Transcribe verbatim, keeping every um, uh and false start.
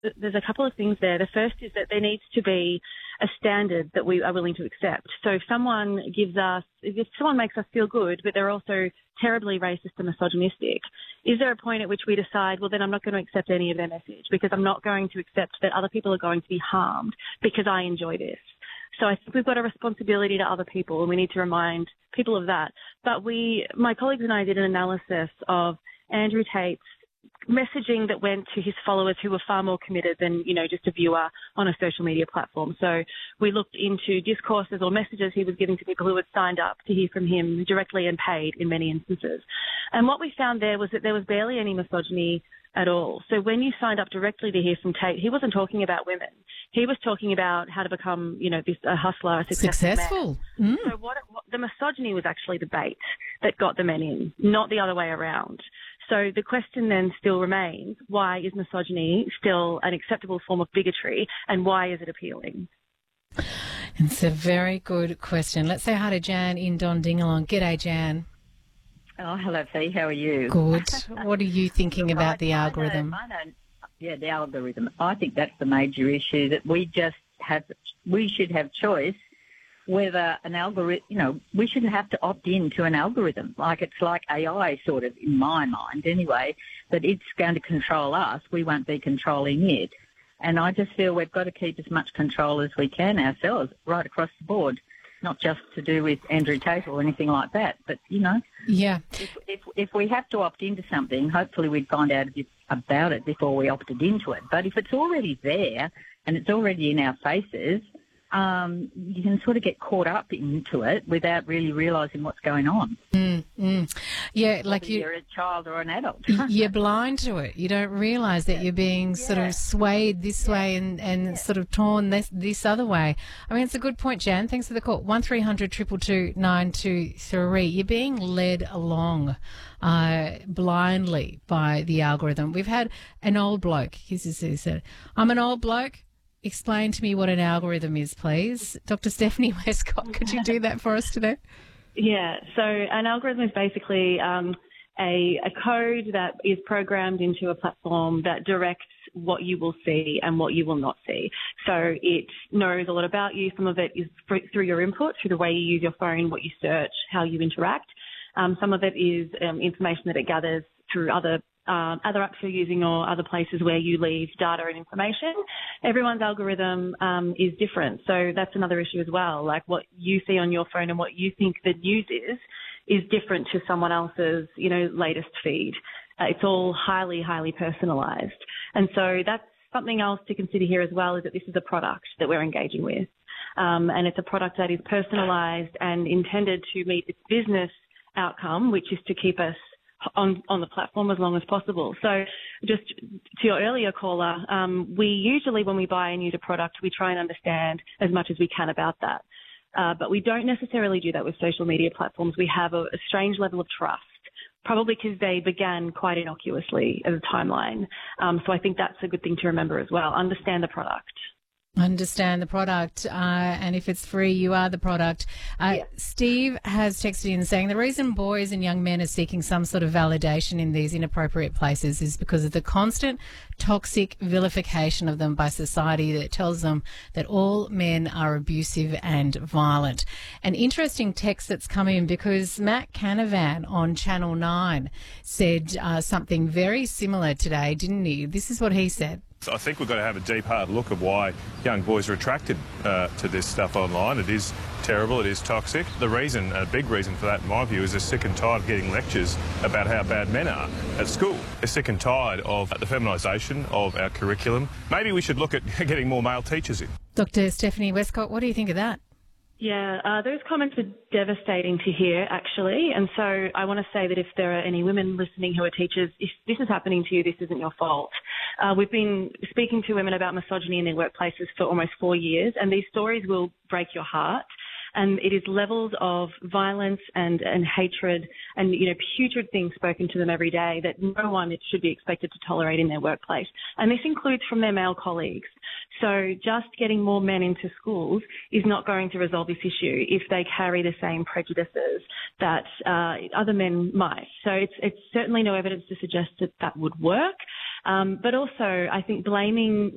th- there's a couple of things there. The first is that there needs to be a standard that we are willing to accept. So if someone gives us, if someone makes us feel good, but they're also terribly racist and misogynistic, is there a point at which we decide, well, then I'm not going to accept any of their message because I'm not going to accept that other people are going to be harmed because I enjoy this? So I think we've got a responsibility to other people, and we need to remind people of that. But we, my colleagues and I did an analysis of Andrew Tate's messaging that went to his followers who were far more committed than, you know, just a viewer on a social media platform. So we looked into discourses or messages he was giving to people who had signed up to hear from him directly and paid in many instances. And what we found there was that there was barely any misogyny at all. So when you signed up directly to hear from Tate, he wasn't talking about women. He was talking about how to become, you know, this a hustler, a successful, successful. man. Mm. So what, what the misogyny was actually the bait that got the men in, not the other way around. So the question then still remains, why is misogyny still an acceptable form of bigotry, and why is it appealing? It's a very good question. Let's say hi to Jan in Dondingalong. G'day, Jan. Oh, hello, Fee. How are you? Good. What are you thinking Look, about I, the I algorithm? don't, I don't, yeah, the algorithm. I think that's the major issue, that we just have, we should have choice whether an algorithm, you know, we shouldn't have to opt in to an algorithm. Like, it's like A I, sort of, in my mind anyway, that it's going to control us. We won't be controlling it. And I just feel we've got to keep as much control as we can ourselves, right across the board. Not just to do with Andrew Tate or anything like that, but, you know, yeah. if, if, if we have to opt into something, hopefully we'd find out a bit about it before we opted into it. But if it's already there and it's already in our faces, um, you can sort of get caught up into it without really realising what's going on. Mm, mm. Yeah, like Whether you, you're a child or an adult. you're blind to it. You don't realise that you're being Yeah. sort of swayed this Yeah. way and, and Yeah. sort of torn this this other way. I mean, it's a good point, Jan. Thanks for the call. One three hundred two two two nine two three. You're being led along uh, blindly by the algorithm. We've had an old bloke. Here's this, he said, I'm an old bloke. Explain to me what an algorithm is, please. Doctor Stephanie Westcott, could you do that for us today? Yeah, so an algorithm is basically um, a, a code that is programmed into a platform that directs what you will see and what you will not see. So it knows a lot about you. Some of it is through your input, through the way you use your phone, what you search, how you interact. Um, some of it is um, information that it gathers through other Um, other apps you're using or other places where you leave data and information. Everyone's algorithm um, is different. So that's another issue as well. Like, what you see on your phone and what you think the news is, is different to someone else's, you know, latest feed. Uh, it's all highly, highly personalised. And so that's something else to consider here as well, is that this is a product that we're engaging with. Um, and it's a product that is personalised and intended to meet its business outcome, which is to keep us on, on the platform as long as possible. So just to your earlier caller, um, we usually, when we buy a new product, we try and understand as much as we can about that. Uh, but we don't necessarily do that with social media platforms. We have a, a strange level of trust, probably because they began quite innocuously as a timeline. Um, so I think that's a good thing to remember as well. Understand the product. Understand the product, uh, and if it's free, you are the product. Uh, Yeah. Steve has texted in saying the reason boys and young men are seeking some sort of validation in these inappropriate places is because of the constant toxic vilification of them by society that tells them that all men are abusive and violent. An interesting text that's come in because Matt Canavan on Channel nine said uh, something very similar today, didn't he? This is what he said. I think we've got to have a deep, hard look at why young boys are attracted uh, to this stuff online. It is terrible, it is toxic. The reason, a big reason for that, in my view, is they're sick and tired of getting lectures about how bad men are at school. They're sick and tired of the feminisation of our curriculum. Maybe we should look at getting more male teachers in. Doctor Stephanie Westcott, what do you think of that? Yeah, uh, those comments are devastating to hear, actually. And so I want to say that if there are any women listening who are teachers, if this is happening to you, this isn't your fault. Uh, we've been speaking to women about misogyny in their workplaces for almost four years, and these stories will break your heart. And it is levels of violence and, and hatred and, you know, putrid things spoken to them every day that no one should be expected to tolerate in their workplace. And this includes from their male colleagues. So just getting more men into schools is not going to resolve this issue if they carry the same prejudices that uh, other men might. So it's, it's certainly no evidence to suggest that that would work. Um, but also, I think blaming